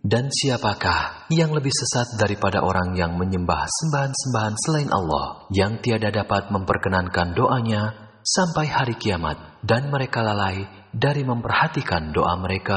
Dan siapakah yang lebih sesat daripada orang yang menyembah sembahan-sembahan selain Allah, yang tiada dapat memperkenankan doanya sampai hari kiamat, dan mereka lalai dari memperhatikan doa mereka